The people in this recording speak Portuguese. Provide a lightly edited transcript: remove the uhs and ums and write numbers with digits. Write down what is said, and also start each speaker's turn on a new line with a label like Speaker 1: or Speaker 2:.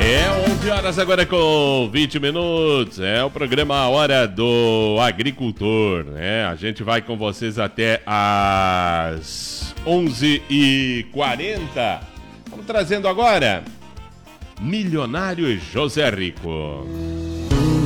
Speaker 1: 11 horas agora com 20 minutos. É o programa A Hora do Agricultor, né? A gente vai com vocês até às 11h40. Estamos trazendo agora Milionário José Rico.